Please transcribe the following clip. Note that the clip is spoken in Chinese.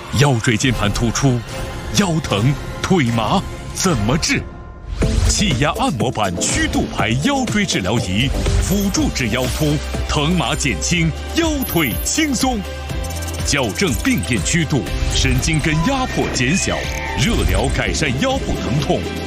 腰椎间盘突出、腰疼、腿麻怎么治？气压按摩板曲度牌腰椎治疗仪，辅助治腰突，疼麻减轻，腰腿轻松。矫正病变曲度，神经根压迫减小，热疗改善腰部疼痛。